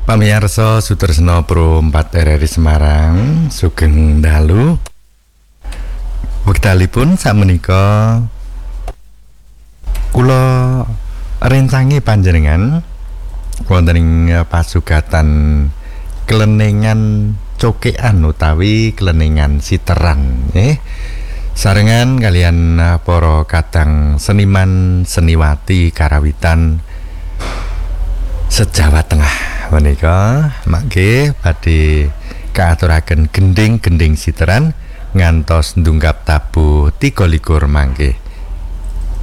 Pamirsa Sutresna Pro 4 RRI Semarang sugeng dalu. Wektalipun sakmenika kula rencangi panjenengan wonten ing pasugatan kelenengan cokean utawi kelenengan siteran sarengan kalian para kadang seniman seniwati karawitan sejawa tengah menika mangke badhe kaaturaken gending-gending siteran ngantos ndungkap tabuh 23 mangke.